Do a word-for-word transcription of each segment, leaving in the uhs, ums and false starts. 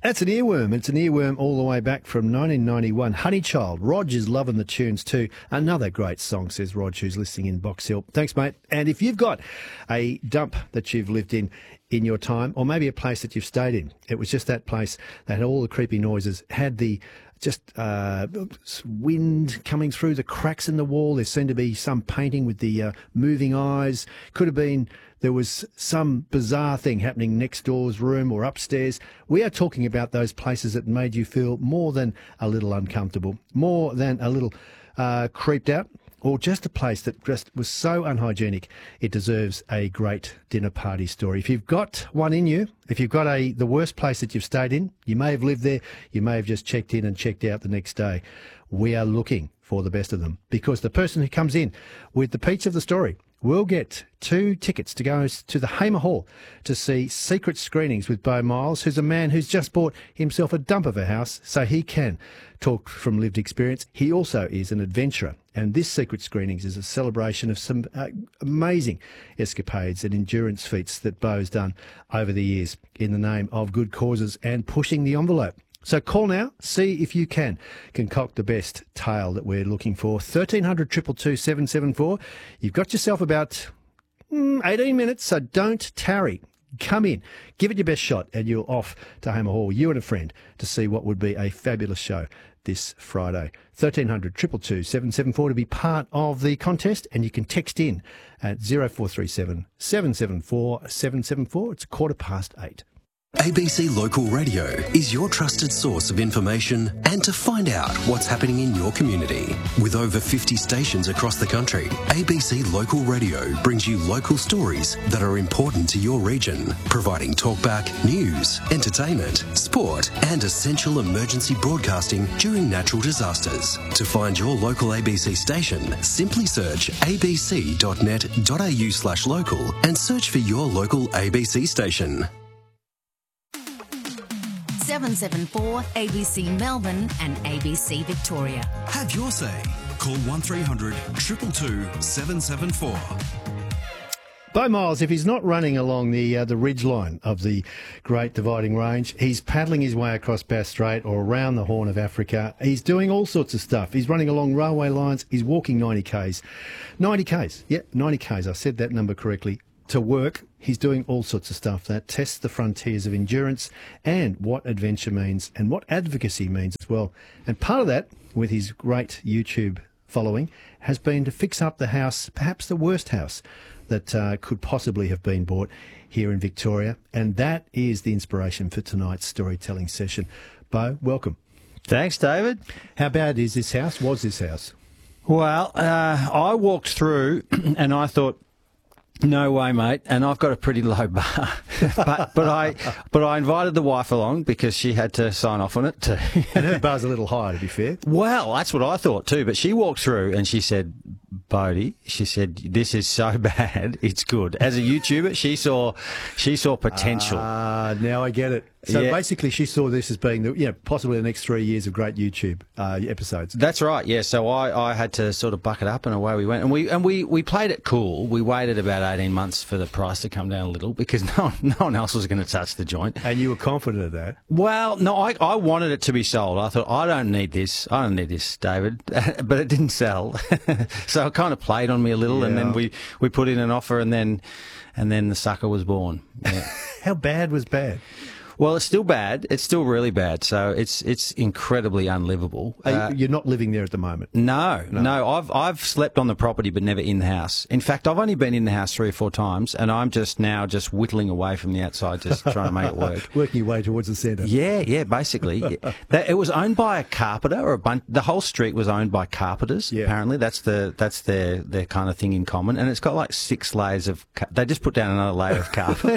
That's an earworm. It's an earworm all the way back from nineteen ninety-one. Honeychild. Rog is loving the tunes too. Another great song, says Rog, who's listening in Box Hill. Thanks, mate. And if you've got a dump that you've lived in in your time, or maybe a place that you've stayed in, it was just that place that had all the creepy noises, had the just uh, wind coming through the cracks in the wall. There seemed to be some painting with the uh, moving eyes. Could have been there was some bizarre thing happening next door's room or upstairs. We are talking about those places that made you feel more than a little uncomfortable, more than a little uh, creeped out, or just a place that just was so unhygienic it deserves a great dinner party story. If you've got one in you, if you've got a the worst place that you've stayed in, you may have lived there, you may have just checked in and checked out the next day, we are looking for the best of them, because the person who comes in with the peach of the story will get two tickets to go to the Hamer Hall to see Secret Screenings with Beau Miles, who's a man who's just bought himself a dump of a house so he can talk from lived experience. He also is an adventurer, and this Secret Screenings is a celebration of some uh, amazing escapades and endurance feats that Beau's done over the years in the name of good causes and pushing the envelope. So call now, see if you can concoct the best tale that we're looking for. thirteen hundred, two two two, seven seven four. You've got yourself about mm, eighteen minutes, so don't tarry. Come in, give it your best shot, and you're off to Hamer Hall, you and a friend, to see what would be a fabulous show this Friday. thirteen hundred, two two two, seven seven four to be part of the contest, and you can text in at zero four three seven, seven seven four, seven seven four. It's a quarter past eight. A B C Local Radio is your trusted source of information and to find out what's happening in your community. With over fifty stations across the country, A B C Local Radio brings you local stories that are important to your region, providing talkback, news, entertainment, sport and essential emergency broadcasting during natural disasters. To find your local A B C station, simply search abc dot net dot a u slash local and search for your local A B C station. seven seven four A B C Melbourne and A B C Victoria. Have your say. Call one three hundred, two two two, seven seven four. Beau Miles, if he's not running along the uh, the ridge line of the Great Dividing Range, he's paddling his way across Bass Strait or around the Horn of Africa. He's doing all sorts of stuff. He's running along railway lines. He's walking ninety kays. ninety kays, yeah, ninety kays. I said that number correctly. To work, he's doing all sorts of stuff that tests the frontiers of endurance and what adventure means and what advocacy means as well. And part of that, with his great YouTube following, has been to fix up the house, perhaps the worst house that uh, could possibly have been bought here in Victoria. And that is the inspiration for tonight's storytelling session. Beau, welcome. Thanks, David. How bad is this house? Was this house? Well, uh, I walked through and I thought, no way, mate. And I've got a pretty low bar, but but I but I invited the wife along because she had to sign off on it too. And her bar's a little higher, to be fair. Well, that's what I thought too. But she walked through and she said, Bodie, she said, this is so bad, it's good. As a YouTuber, she saw she saw potential. Ah, uh, now I get it. So yeah. Basically, she saw this as being, the, you know, possibly the next three years of great YouTube uh, episodes. That's right. Yeah. So I, I had to sort of buck it up, and away we went. And we and we, we played it cool. We waited about eighteen months for the price to come down a little because no one, no one else was going to touch the joint. And you were confident of that. Well, no, I I wanted it to be sold. I thought I don't need this. I don't need this, David. But it didn't sell. So it kind of played on me a little, yeah. And then we, we put in an offer, and then and then the sucker was born. Yeah. How bad was bad? Well, it's still bad. It's still really bad. So it's it's incredibly unlivable. Uh, You're not living there at the moment? No, no, no. I've I've slept on the property, but never in the house. In fact, I've only been in the house three or four times, and I'm just now just whittling away from the outside, just trying to make it work. Working your way towards the centre. Yeah, yeah, basically. Yeah. That, it was owned by a carpenter, or a bunch. The whole street was owned by carpenters. Yeah. Apparently, that's the that's their their kind of thing in common, and it's got like six layers of. They just put down another layer of carpet.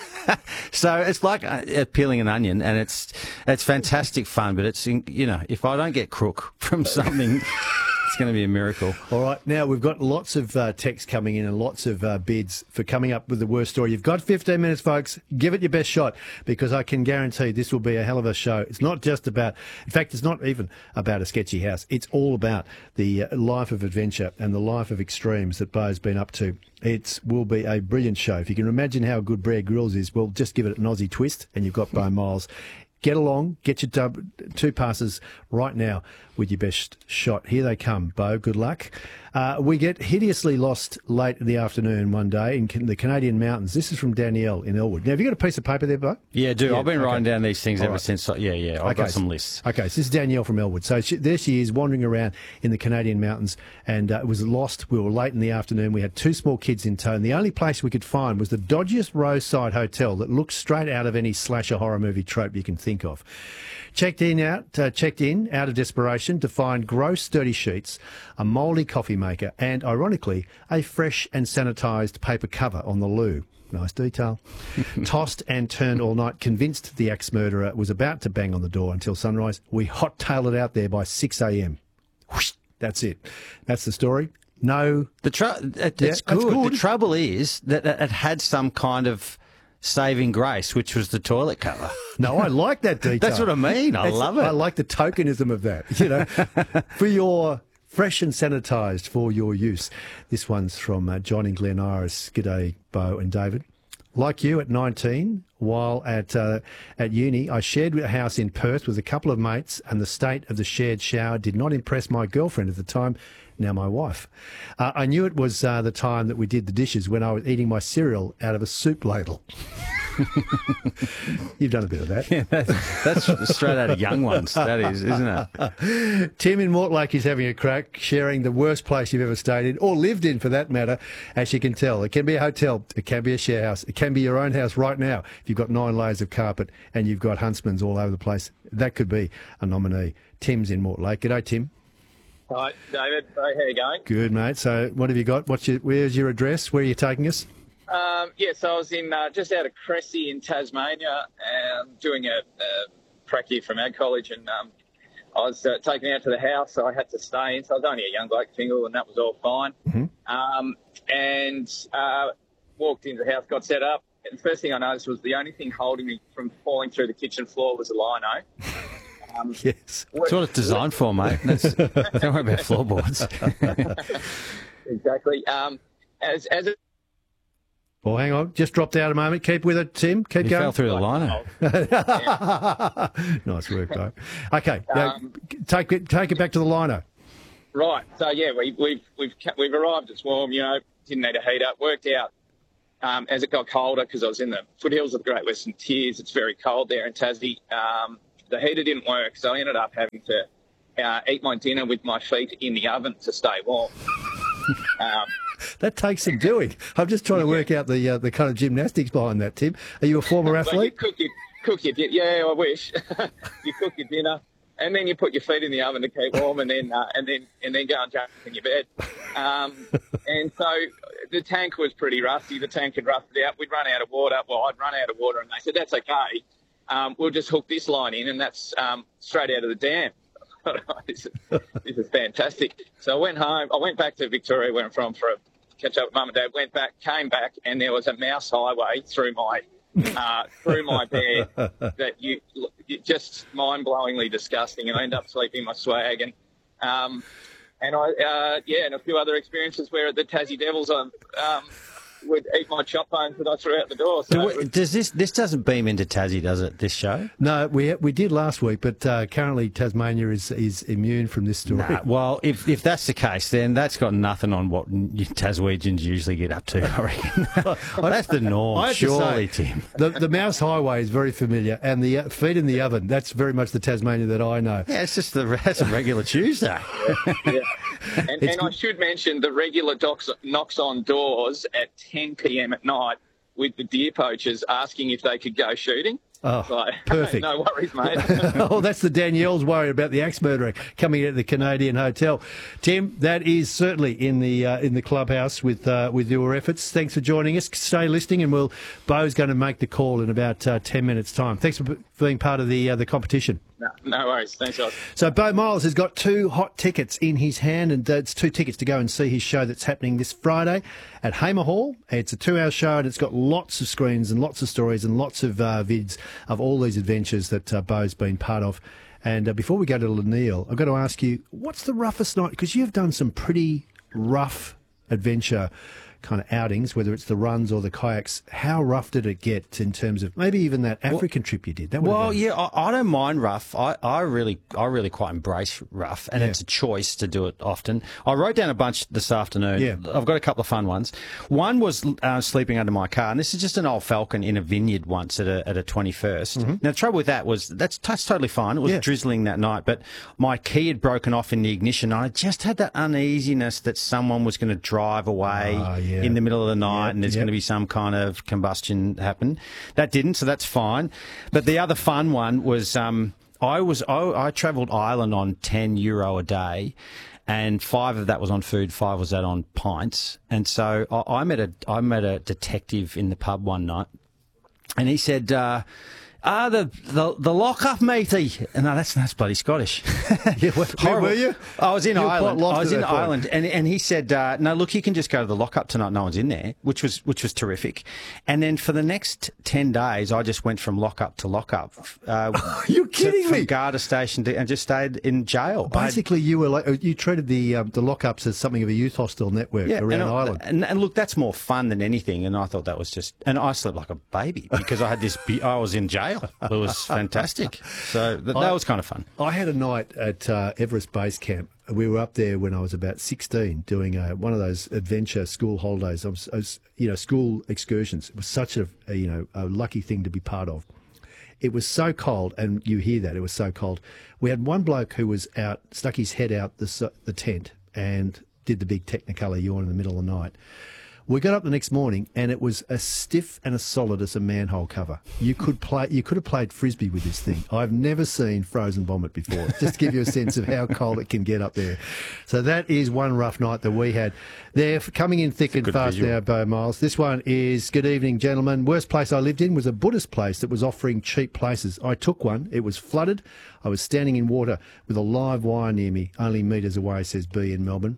So it's like uh, peeling an onion, and it's it's fantastic fun. But it's, you know, if I don't get crook from something, it's going to be a miracle. All right, now we've got lots of uh, texts coming in and lots of uh, bids for coming up with the worst story. You've got fifteen minutes, folks. Give it your best shot, because I can guarantee this will be a hell of a show. It's not just about, in fact, it's not even about a sketchy house. It's all about the uh, life of adventure and the life of extremes that Beau's been up to. It will be a brilliant show. If you can imagine how good Bear Grylls is, well, just give it an Aussie twist and you've got Beau Miles Get along, get your dub, two passes right now with your best shot. Here they come, Bo. Good luck. Uh, we get hideously lost late in the afternoon one day in the Canadian mountains. This is from Danielle in Elwood. Now, have you got a piece of paper there, Bo? Yeah, I do. Yeah, I've been okay. writing down these things All ever right. since. Yeah, yeah. I've Okay, got some so- lists. Okay, so this is Danielle from Elwood. So she, there she is wandering around in the Canadian mountains and uh, it was lost. We were late in the afternoon. We had two small kids in tow and the only place we could find was the dodgiest roadside hotel that looked straight out of any slasher horror movie trope you can think of. Checked in out, uh, checked in out of desperation to find gross dirty sheets, a mouldy coffee maker and, ironically, a fresh and sanitised paper cover on the loo. Nice detail. Tossed and turned all night, convinced the axe murderer was about to bang on the door until sunrise. We hot-tailed it out there by six a.m. Whoosh, that's it. That's the story. No. The tr- it, Yeah, it's that's good. good. The trouble is that it it had some kind of saving grace, which was the toilet cover. No, I like that detail. That's what I mean. I That's- love it. I like the tokenism of that, you know, for your fresh and sanitised for your use. This one's from uh, John in Glen Iris. G'day, Bo and David. Like you at nineteen, while at uh, at uni, I shared a house in Perth with a couple of mates, and the state of the shared shower did not impress my girlfriend at the time, now my wife. Uh, I knew it was uh, the time that we did the dishes when I was eating my cereal out of a soup ladle. You've done a bit of that. Yeah, that's, that's straight out of Young Ones. That is, isn't it? Tim in Mortlake is having a crack, sharing the worst place you've ever stayed in, or lived in for that matter, as you can tell. It can be a hotel, it can be a share house, it can be your own house right now. If you've got nine layers of carpet and you've got huntsmans all over the place, that could be a nominee. Tim's in Mortlake. G'day, Tim. Hi, David. Hi, how you going? Good, mate. So what have you got? What's your, where's your address? Where are you taking us? Um, yeah, so I was in uh, just out of Cressy in Tasmania, um, doing a, a prac year from Ag College, and um, I was uh, taken out to the house, so I had to stay in. So I was only a young bloke single, and that was all fine. Mm-hmm. Um, and uh, walked into the house, got set up, and the first thing I noticed was the only thing holding me from falling through the kitchen floor was a lino. Um, Yes. That's what it's designed for, mate. That's, don't worry about floorboards. exactly. Um, as as it Well, hang on. Just dropped out a moment. Keep with it, Tim. Keep You going. fell through the lino. Nice work, though. Okay. Now, Um, take it, take it back to the lino. Right. So yeah, we, we've we've we've arrived at Swarm. You know, didn't need a heater. Worked out um, as it got colder because I was in the foothills of the Great Western Tiers. It's very cold there in Tassie. Um, the heater didn't work, so I ended up having to uh, eat my dinner with my feet in the oven to stay warm. um, That takes some doing. I'm just trying to work out the uh, the kind of gymnastics behind that, Tim. Are you a former so you athlete? cook your cook your dinner. Yeah, I wish. You cook your dinner. And then you put your feet in the oven to keep warm, and then uh, and then and then go and jump in your bed. Um, and so the tank was pretty rusty. The tank had rusted out. We'd run out of water. Well, I'd run out of water, and they said that's okay. Um, we'll just hook this line in, and that's um, straight out of the dam. this, is, this is fantastic. So I went home. I went back to Victoria, where I'm from, for a catch up with mum and dad. Went back, came back, and there was a mouse highway through my. Uh, through my bed that you, you just mind-blowingly disgusting, and I end up sleeping in my swag, and um, and I uh, yeah, and a few other experiences where at the Tassie Devils I um, would eat my chop bones that I threw out the door. So Do it we- was- Does this this doesn't beam into Tassie, does it? This show? No, we we did last week, but uh, currently Tasmania is is immune from this story. Nah, well, if if that's the case, then that's got nothing on what Taswegians usually get up to. I reckon that's the norm. I have to Surely, say, Tim. The, the mouse highway is very familiar, and the uh, feet in the oven, that's very much the Tasmania that I know. Yeah, it's just the that's a regular Tuesday. yeah. And, It's and I should mention the regular docs, knocks on doors at ten p.m. at night with the deer poachers asking if they could go shooting. Oh, Like, perfect. no worries, mate. Oh, that's the Danielle's worry about the axe murderer coming at the Canadian hotel. Tim, that is certainly in the uh, in the clubhouse with uh, with your efforts. Thanks for joining us. Stay listening, and we'll Bo's going to make the call in about uh, ten minutes' time. Thanks for b- being part of the uh, the competition. no, no worries. Thanks, guys. So Bo Miles has got two hot tickets in his hand, and uh, it's two tickets to go and see his show that's happening this Friday at Hamer Hall. It's a two-hour show, and it's got lots of screens and lots of stories and lots of uh, vids of all these adventures that uh, Bo's been part of. And uh, before we go to Lanil, I've got to ask you, what's the roughest night? Because you've done some pretty rough adventure kind of outings, whether it's the runs or the kayaks, how rough did it get in terms of maybe even that African well, trip you did? That well, yeah, I, I don't mind rough. I, I really I really quite embrace rough, and yeah. it's a choice to do it often. I wrote down a bunch this afternoon. Yeah. I've got a couple of fun ones. One was uh, sleeping under my car, and this is just an old Falcon in a vineyard once at a at a twenty-first. Mm-hmm. Now, the trouble with that was that's, that's totally fine. It was yeah. drizzling that night, but my key had broken off in the ignition. And I just had that uneasiness that someone was going to drive away uh, yeah. in the middle of the night, yep. and there's yep. going to be some kind of combustion happen. That didn't, so that's fine. But the other fun one was um, I was I, I travelled Ireland on ten euro a day. And five of that was on food, five was that on pints. And so I, I met a I met a detective in the pub one night, and he said, uh, "Ah, the the the lockup, matey." And no, that's that's bloody Scottish. Yeah, where, where were you? I was in you Ireland. I was in point. Ireland, and and he said, uh, "No, look, you can just go to the lockup tonight. No one's in there," which was which was terrific. And then for the next ten days, I just went from lockup to lockup. Uh, You're kidding to, me! From Garda station to, and just stayed in jail. Basically, you were like you treated the um, the lockups as something of a youth hostel network yeah, around and, Ireland. And, and look, that's more fun than anything. And I thought that was just, and I slept like a baby because I had this. I was in jail. It was fantastic. So th- that I, was kind of fun. I had a night at uh, Everest Base Camp. We were up there when I was about sixteen, doing a, one of those adventure school holidays. I was, I was, you know, school excursions. It was such a, a, you know, a lucky thing to be part of. It was so cold, and you hear that, it was so cold. We had one bloke who was out, stuck his head out the, the tent and did the big Technicolor yawn in the middle of the night. We got up the next morning, and it was as stiff and as solid as a manhole cover. You could play, you could have played frisbee with this thing. I've never seen frozen vomit before. Just to give you a sense of how cold it can get up there. So that is one rough night that we had. They're coming in thick and fast visual. now, Bo Miles. This one is, good evening, gentlemen. Worst place I lived in was a Buddhist place that was offering cheap places. I took one. It was flooded. I was standing in water with a live wire near me, only metres away, says B in Melbourne.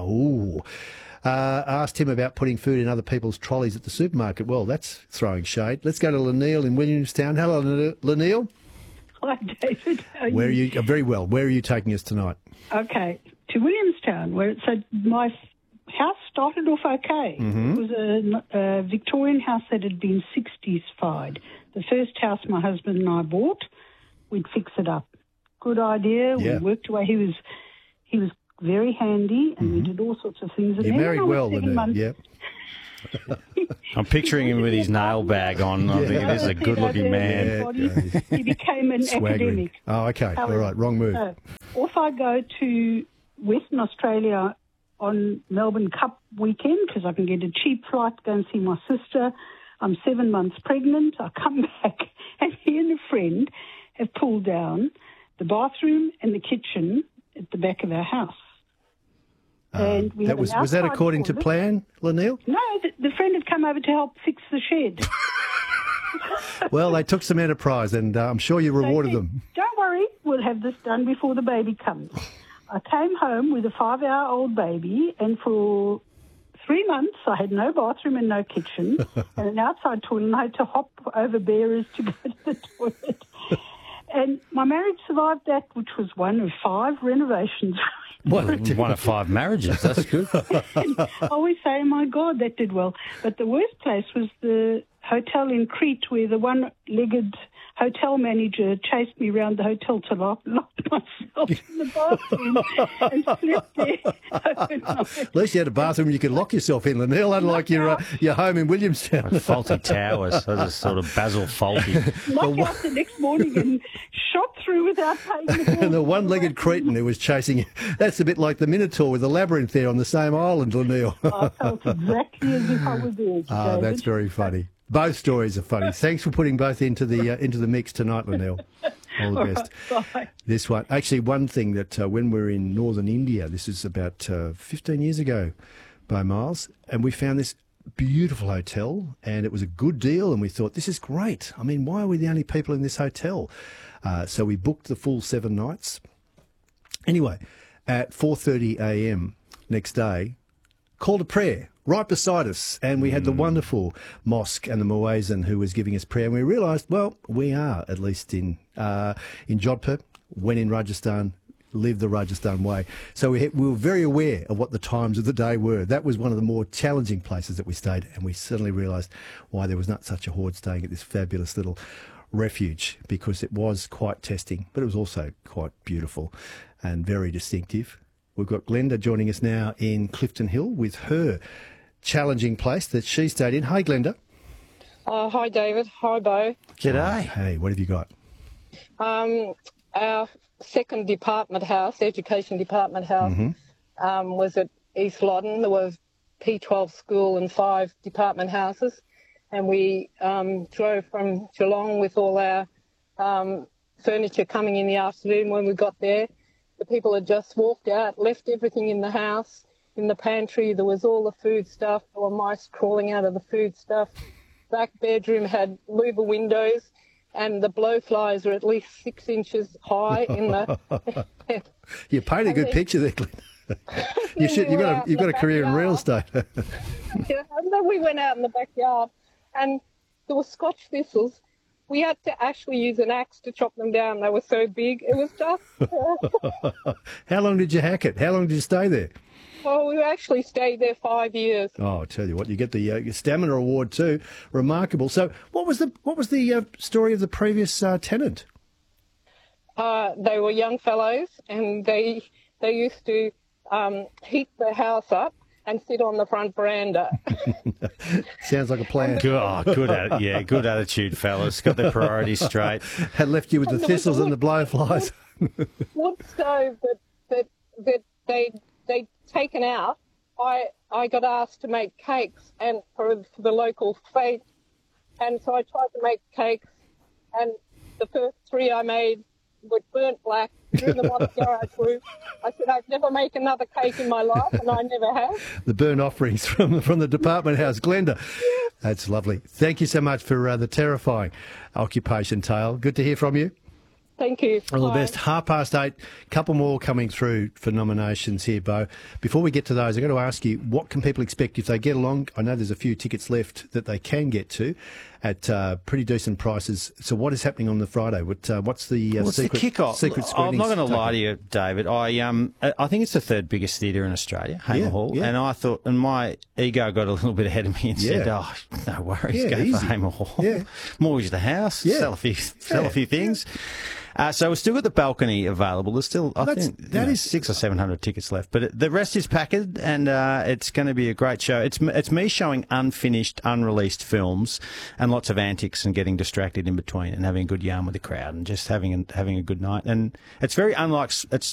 Oh. Uh, asked him about putting food in other people's trolleys at the supermarket. Well, that's throwing shade. Let's go to Lanil in Williamstown. Hello, Lanil. Hi, David. How are Where you? are you? Uh, very well. Where are you taking us tonight? Okay, to Williamstown, where so my house started off okay. Mm-hmm. It was a, a Victorian house that had been sixties-fied. The first house my husband and I bought, we'd fix it up. Good idea. Yeah. We worked away. He was he was very handy, and mm-hmm. we did all sorts of things. And you married well, Lanil. Yep. I'm picturing him with his nail bag on. I yeah. think this is a good-looking man. Yeah. He became an Swaggering. academic. Oh, okay. All right. Wrong move. So, off I go to Western Australia on Melbourne Cup weekend because I can get a cheap flight to go and see my sister. I'm seven months pregnant. I come back and he and a friend have pulled down the bathroom and the kitchen at the back of our house. And um, we that was was that according to plan, Lanil? No, the, the friend had come over to help fix the shed. Well, they took some enterprise, and uh, I'm sure you rewarded said, them. Don't worry, we'll have this done before the baby comes. I came home with a five-hour-old baby, and for three months I had no bathroom and no kitchen, and an outside toilet, and I had to hop over bearers to go to the toilet. And my marriage survived that, which was one of five renovations. Well, one of five marriages. That's good. I always say, oh, my God, that did well. But the worst place was the hotel in Crete where the one-legged hotel manager chased me around the hotel to lock, lock myself in the bathroom and slept there overnight. At least you had a bathroom you could lock yourself in, Lanil, unlike your uh, your home in Williamstown. Like faulty towers. Those are sort of Basil Faulty. Knocked out the next morning and shot through without paying the bill. And the one-legged Cretan who was chasing you. That's a bit like the Minotaur with the labyrinth there on the same island, Lanil. I felt exactly as if I was there. Ah, David. that's very funny. Both stories are funny. Thanks for putting both into the uh, into the mix tonight, Lanil. All the All best. right, bye. This one, actually, one thing that uh, when we were in northern India, this is about uh, fifteen years ago, by Miles, and we found this beautiful hotel, and it was a good deal, and we thought, this is great. I mean, why are we the only people in this hotel? Uh, so we booked the full seven nights. Anyway, at four thirty a m next day, called a prayer right beside us, and we had the wonderful mosque and the muezzin who was giving us prayer, and we realised, well, we are, at least in uh, in Jodhpur, when in Rajasthan, live the Rajasthan way. So we, we were very aware of what the times of the day were. That was one of the more challenging places that we stayed, and we suddenly realised why there was not such a horde staying at this fabulous little refuge, because it was quite testing, but it was also quite beautiful and very distinctive. We've got Glenda joining us now in Clifton Hill with her challenging place that she stayed in. Hey, Glenda. Uh, hi, David. Hi, Bo. G'day. Hey, what have you got? Um, our second department house, education department house, mm-hmm. um, was at East Loddon. There was P twelve school and five department houses. And we um, drove from Geelong with all our um, furniture coming in the afternoon. When we got there, the people had just walked out, left everything in the house. In the pantry, there was all the food stuff. There were mice crawling out of the food stuff. Back bedroom had louver windows, and the blowflies are at least six inches high in the... You paint a good then, picture there, Glenn. you should, you've got a, you've got a career in real estate. Yeah, and then we went out in the backyard, and there were scotch thistles. We had to actually use an axe to chop them down. They were so big. It was just... How long did you hack it? How long did you stay there? Well, we actually stayed there five years. Oh, I tell you what, you get the uh, stamina award too. Remarkable. So, what was the what was the uh, story of the previous uh, tenant? Uh, they were young fellows, and they they used to um, heat the house up and sit on the front veranda. Sounds like a plan. Good, oh, good, at, yeah, good attitude, fellas. Got their priorities straight. Had left you with and the thistles and the blowflies. Wood stove that that that they they taken out. I I got asked to make cakes and for, for the local fete, and so I tried to make cakes, and the first three I made were burnt black. Threw them on the garage roof. I said I'd never make another cake in my life, and I never have. The burnt offerings from from the department house, Glenda. Yeah. That's lovely. Thank you so much for uh, the terrifying occupation tale. Good to hear from you. Thank you. All the best. Half past eight. Couple more coming through for nominations here, Bo. Before we get to those, I've got to ask you, what can people expect if they get along? I know there's a few tickets left that they can get to at uh, pretty decent prices. So what is happening on the Friday? What, uh, what's the uh, what's secret, the kick-off? secret I'm not going to lie to you. you, David. I um I think it's the third biggest theatre in Australia, Hamer yeah, Hall. Yeah. And I thought, and my ego got a little bit ahead of me and yeah. said, oh, no worries, yeah, go easy. for Hamer Hall. Yeah. Mortgage the house, yeah. sell a few, sell yeah. a few things. Yeah. Uh, so we've still got the balcony available. There's still, I That's, think, that know, is six or seven hundred tickets left. But it, the rest is packed, and uh, it's going to be a great show. It's it's me showing unfinished, unreleased films, and lots of antics, and getting distracted in between, and having a good yarn with the crowd, and just having a, having a good night. And it's very unlike. It's